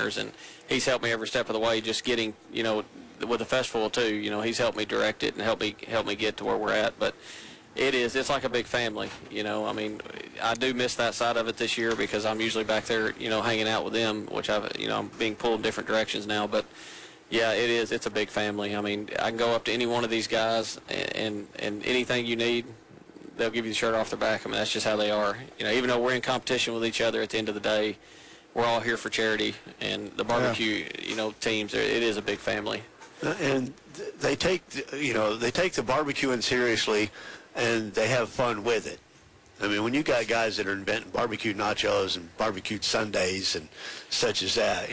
partners, and he's helped me every step of the way. Just getting, with the festival too. He's helped me direct it and help me get to where we're at. But it's like a big family. I mean, I do miss that side of it this year because I'm usually back there, hanging out with them, which I'm being pulled in different directions now. But yeah, it is. It's a big family. I mean, I can go up to any one of these guys and anything you need, they'll give you the shirt off their back. I mean, that's just how they are. Even though we're in competition with each other, at the end of the day, we're all here for charity. And the barbecue, teams, it is a big family. And they take the barbecuing seriously, and they have fun with it. I mean, when you got guys that are inventing barbecue nachos and barbecued Sundays and such as that,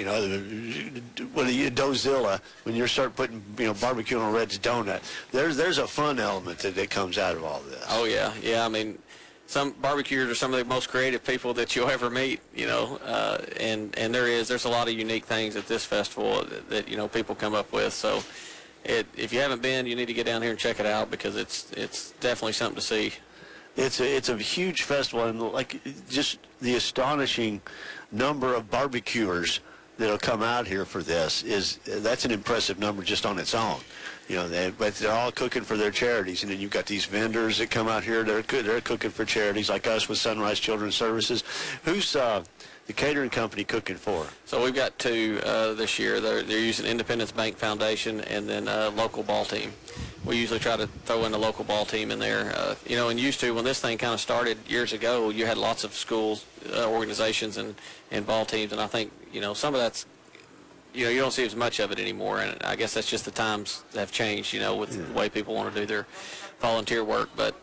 Dozilla, when you start putting, barbecue on Red's Donut, there's a fun element that comes out of all this. Oh, yeah. Yeah, I mean, some barbecuers are some of the most creative people that you'll ever meet, and there's a lot of unique things at this festival that people come up with. So if you haven't been, you need to get down here and check it out because it's definitely something to see. It's a huge festival, and just the astonishing number of barbecuers that'll come out here for this that's an impressive number just on its own. But they're all cooking for their charities, and then you've got these vendors that come out here. They're cooking for charities like us with Sunrise Children's Services. Who's the catering company cooking for? So we've got two this year. They're using Independence Bank Foundation and then a local ball team. We usually try to throw in a local ball team in there. And used to, when this thing kind of started years ago, you had lots of schools, organizations, and ball teams. And I think, some of that's, you don't see as much of it anymore. And I guess that's just the times that have changed, with the way people want to do their volunteer work. But,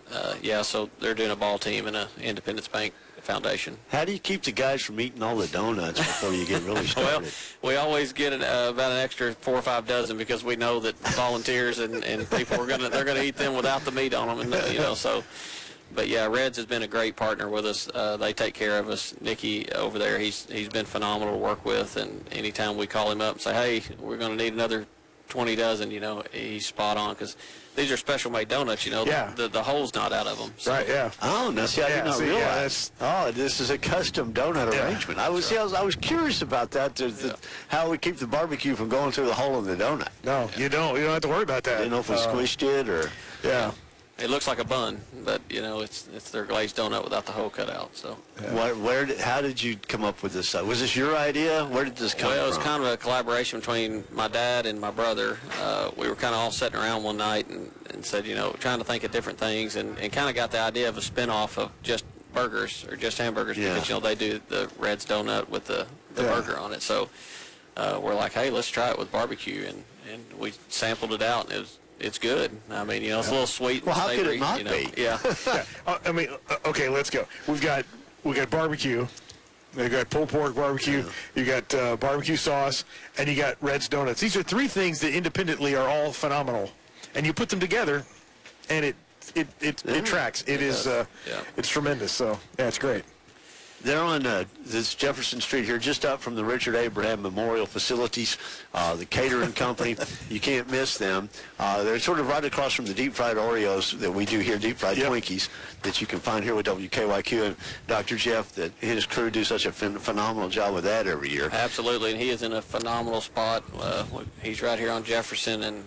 so they're doing a ball team and a Independence Bank Foundation. How do you keep the guys from eating all the donuts before you get really started? Well, we always get about an extra 4 or 5 dozen because we know that volunteers and people they're gonna eat them without the meat on them, and so. But yeah, Reds has been a great partner with us. They take care of us. Nicky over there, he's been phenomenal to work with, and anytime we call him up and say, hey, we're going to need another 20 dozen, he's spot on because these are special made donuts, the hole's not out of them. So. Right, yeah. Oh, now see, I did not realize. This is a custom donut arrangement. I was curious about that, how we keep the barbecue from going through the hole in the donut. No, you don't have to worry about that. I didn't know if we squished it or. Yeah. It looks like a bun, but it's their glazed donut without the hole cut out. So, how did you come up with this? Was this your idea? Where did this come from? Well, it was kind of a collaboration between my dad and my brother. We were kind of all sitting around one night and said, trying to think of different things, and kind of got the idea of a spinoff of just burgers or just hamburgers because they do the Red's donut with the burger on it. So we're like, hey, let's try it with barbecue, and we sampled it out, and it's good. I mean, it's a little sweet and savory. How could it not be? Yeah. I mean, okay, let's go. We got barbecue. You got pulled pork barbecue. You got barbecue sauce, and you got Red's Donuts. These are 3 things that independently are all phenomenal, and you put them together, and it tracks. It is it's tremendous. So yeah, it's great. They're on this Jefferson Street here, just up from the Richard Abraham Memorial Facilities, the catering company. You can't miss them. They're sort of right across from the deep fried Oreos that we do here, deep fried Twinkies, that you can find here with WKYQ. And Dr. Jeff, that his crew do such a phenomenal job with that every year. Absolutely, and he is in a phenomenal spot. He's right here on Jefferson, and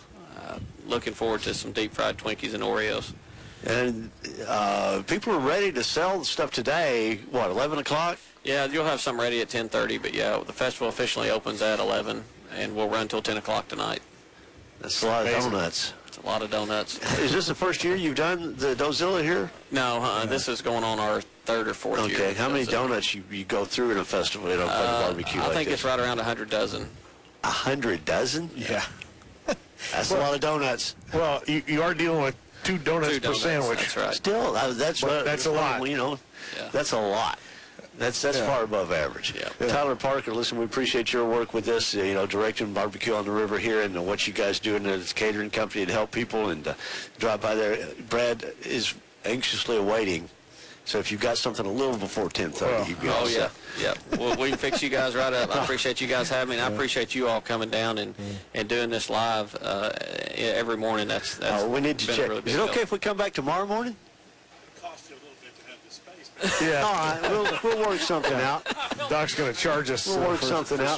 looking forward to some deep fried Twinkies and Oreos. And people are ready to sell the stuff today, 11 o'clock? Yeah, you'll have some ready at 10:30, but the festival officially opens at 11, and we'll run till 10 o'clock tonight. That's a lot of donuts. It's a lot of donuts. Is this the first year you've done the Dozilla here? No, this is going on our 3rd or 4th year. Okay, how many donuts you go through in a festival, barbecue I like think this? it's right around 100 dozen. 100 dozen? Yeah. That's a lot of donuts. Well, you are dealing with 2 donuts per sandwich. That's right. Still, that's a lot. That's a lot. That's far above average. Yeah. Tyler Parker, listen, we appreciate your work with this, directing Barbecue on the River here and what you guys do in this catering company to help people and drive by there. Brad is anxiously awaiting. So if you've got something a little before 10:30, you'd be all set. Yeah. Well, we can fix you guys right up. I appreciate you guys having me, and I appreciate you all coming down and doing this live every morning. That's we need to check. Really is it okay if we come back tomorrow morning? It costs you a little bit to have the space. Yeah. All right, we'll work something out. Doc's going to charge us. We'll work something out.